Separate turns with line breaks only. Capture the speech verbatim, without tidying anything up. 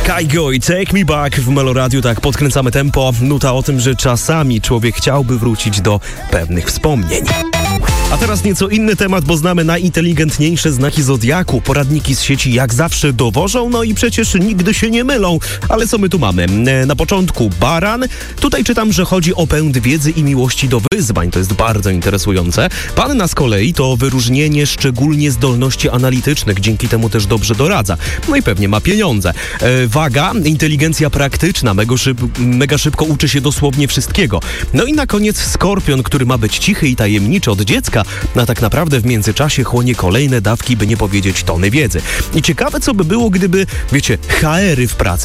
Kygo i Take Me Back w Meloradiu, tak podkręcamy tempo. Nuta o tym, że czasami człowiek chciałby wrócić do pewnych wspomnień. A teraz nieco inny temat, bo znamy najinteligentniejsze znaki zodiaku. Poradniki z sieci jak zawsze dowożą, no i przecież nigdy się nie mylą. Ale co my tu mamy? Na początku baran. Tutaj czytam, że chodzi o pęd wiedzy i miłości do wyzwań. To jest bardzo interesujące. Panna z kolei to wyróżnienie szczególnie zdolności analitycznych. Dzięki temu też dobrze doradza. No i pewnie ma pieniądze. E, waga, inteligencja praktyczna. Mega, szyb, mega szybko uczy się dosłownie wszystkiego. No i na koniec skorpion, który ma być cichy i tajemniczy od dziecka, a tak naprawdę w międzyczasie chłonie kolejne dawki, by nie powiedzieć tony wiedzy. I ciekawe, co by było, gdyby, wiecie, H R y w pracy